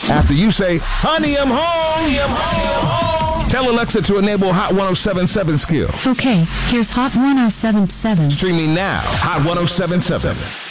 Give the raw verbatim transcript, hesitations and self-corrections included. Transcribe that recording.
After you say, honey, I'm home, I'm home, tell Alexa to enable Hot ten seventy-seven skill. Okay, here's Hot ten seventy-seven. Streaming now, Hot ten seventy-seven.